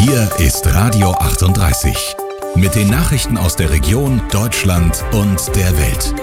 Hier ist Radio 38 mit den Nachrichten aus der Region, Deutschland und der Welt.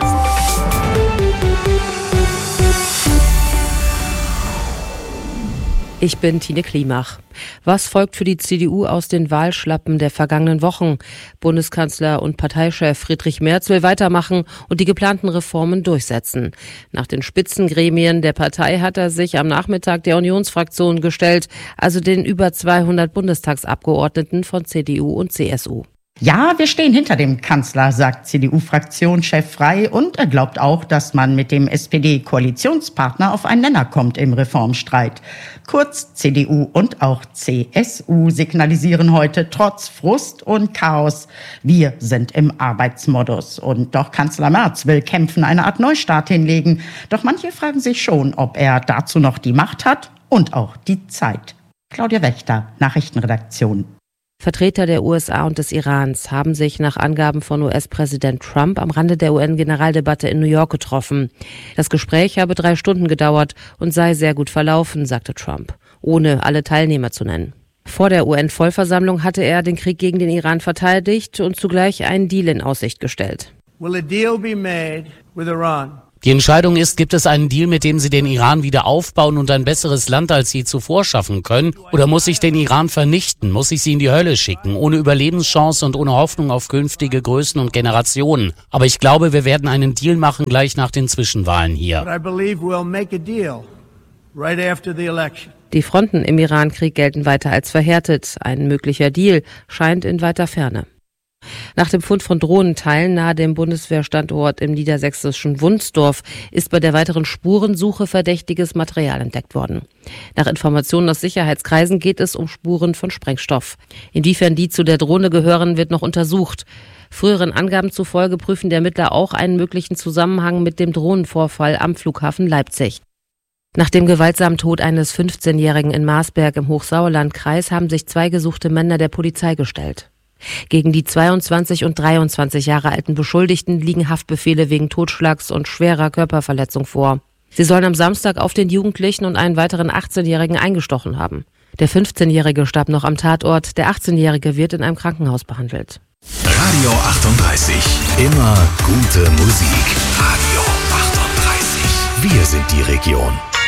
Ich bin Tine Klimach. Was folgt für die CDU aus den Wahlschlappen der vergangenen Wochen? Bundeskanzler und Parteichef Friedrich Merz will weitermachen und die geplanten Reformen durchsetzen. Nach den Spitzengremien der Partei hat er sich am Nachmittag der Unionsfraktion gestellt, also den über 200 Bundestagsabgeordneten von CDU und CSU. Ja, wir stehen hinter dem Kanzler, sagt CDU-Fraktionschef Frey, und er glaubt auch, dass man mit dem SPD-Koalitionspartner auf einen Nenner kommt im Reformstreit. Kurz, CDU und auch CSU signalisieren heute trotz Frust und Chaos: Wir sind im Arbeitsmodus. Und doch Kanzler Merz will kämpfen, eine Art Neustart hinlegen. Doch manche fragen sich schon, ob er dazu noch die Macht hat und auch die Zeit. Claudia Wächter, Nachrichtenredaktion. Vertreter der USA und des Irans haben sich nach Angaben von US-Präsident Trump am Rande der UN-Generaldebatte in New York getroffen. Das Gespräch habe 3 Stunden gedauert und sei sehr gut verlaufen, sagte Trump, ohne alle Teilnehmer zu nennen. Vor der UN-Vollversammlung hatte er den Krieg gegen den Iran verteidigt und zugleich einen Deal in Aussicht gestellt. Will a deal be made with Iran? Die Entscheidung ist, gibt es einen Deal, mit dem sie den Iran wieder aufbauen und ein besseres Land als je zuvor schaffen können? Oder muss ich den Iran vernichten? Muss ich sie in die Hölle schicken? Ohne Überlebenschance und ohne Hoffnung auf künftige Größen und Generationen. Aber ich glaube, wir werden einen Deal machen gleich nach den Zwischenwahlen hier. But I believe we'll make a deal right after the election. Die Fronten im Iran-Krieg gelten weiter als verhärtet. Ein möglicher Deal scheint in weiter Ferne. Nach dem Fund von Drohnenteilen nahe dem Bundeswehrstandort im niedersächsischen Wunsdorf ist bei der weiteren Spurensuche verdächtiges Material entdeckt worden. Nach Informationen aus Sicherheitskreisen geht es um Spuren von Sprengstoff. Inwiefern die zu der Drohne gehören, wird noch untersucht. Früheren Angaben zufolge prüfen die Ermittler auch einen möglichen Zusammenhang mit dem Drohnenvorfall am Flughafen Leipzig. Nach dem gewaltsamen Tod eines 15-Jährigen in Marsberg im Hochsauerlandkreis haben sich 2 gesuchte Männer der Polizei gestellt. Gegen die 22 und 23 Jahre alten Beschuldigten liegen Haftbefehle wegen Totschlags und schwerer Körperverletzung vor. Sie sollen am Samstag auf den Jugendlichen und einen weiteren 18-Jährigen eingestochen haben. Der 15-Jährige starb noch am Tatort, der 18-Jährige wird in einem Krankenhaus behandelt. Radio 38, immer gute Musik. Radio 38, wir sind die Region.